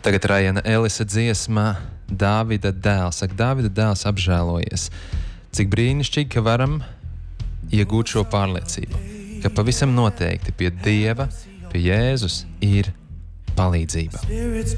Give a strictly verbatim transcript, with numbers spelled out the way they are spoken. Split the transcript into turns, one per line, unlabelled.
Tagad Rajana Ellisa dziesma Dāvida dēls. Saka, Dāvida dēls apžēlojies. Cik brīnišķīgi, ka varam iegūt šo pārliecību, ka pavisam noteikti pie Dieva, pie Jēzus ir palīdzība.